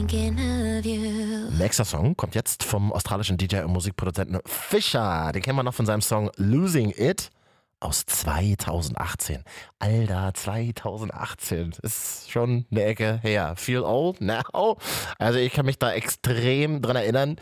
Nächster Song kommt jetzt vom australischen DJ und Musikproduzenten Fisher. Den kennen wir noch von seinem Song Losing It aus 2018. Alter, 2018. Ist schon eine Ecke her. Feel old now. Also ich kann mich da extrem dran erinnern,